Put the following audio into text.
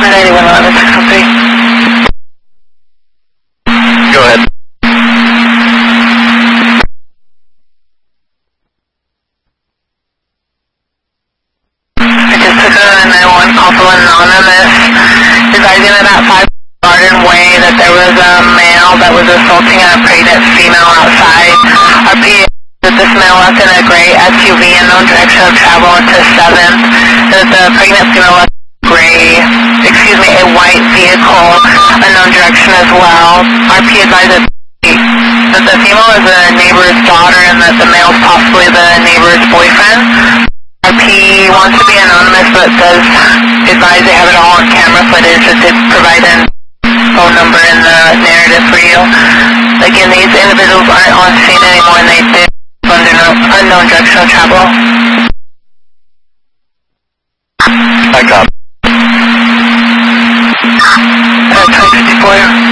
Go ahead. I just took a 911 call from Anonymous advising that at 5 Garden Way that there was a male that was assaulting a pregnant female outside. Our PA that this male left in a gray SUV in no direction of travel into 7th. That the pregnant female left a white vehicle, unknown direction as well. Our PA advised that the female is a neighbor's daughter and that the male is possibly the neighbor's boyfriend. Our P wants to be anonymous but does advise they have it all on camera footage that they provide a phone number in the narrative for you. Again, these individuals aren't on scene anymore and they did under unknown direction of travel. I copy. 2054.